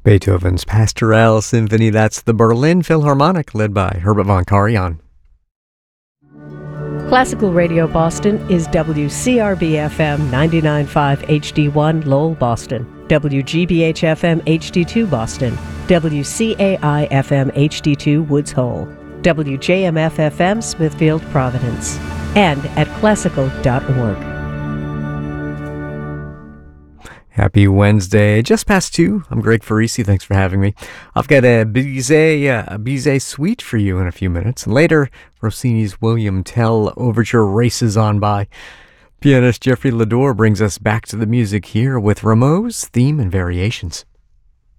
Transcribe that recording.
Beethoven's Pastoral Symphony, that's the Berlin Philharmonic, led by Herbert von Karajan. Classical Radio Boston is WCRB-FM 99.5 HD1 Lowell, Boston, WGBH-FM HD2 Boston, WCAI-FM HD2 Woods Hole, WJMF-FM Smithfield, Providence, and at classical.org. Happy Wednesday, just past 2. I'm Greg Farisi, thanks for having me. I've got a Bizet suite for you in a few minutes. And later, Rossini's William Tell Overture races on by. Pianist Jeffrey Lador brings us back to the music here with Rameau's Theme and Variations.